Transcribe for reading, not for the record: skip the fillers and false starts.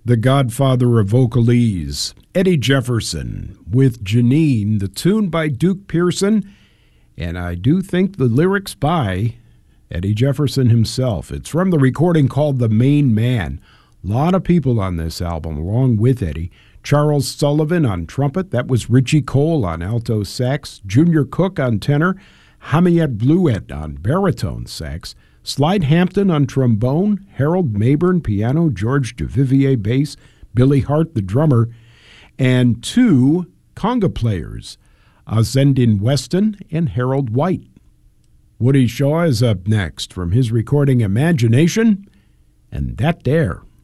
the godfather of vocalese, Eddie Jefferson, with Janine, the tune by Duke Pearson, and I do think the lyrics by Eddie Jefferson himself. It's from the recording called The Main Man. A lot of people on this album, along with Eddie. Charles Sullivan on trumpet, that was Richie Cole on alto sax, Junior Cook on tenor, Hamiet Bluet on baritone sax, Slide Hampton on trombone, Harold Mayburn piano, George Duvivier bass, Billy Hart the drummer, and two conga players, Zendin Weston and Harold White. Woody Shaw is up next from his recording Imagination, and that there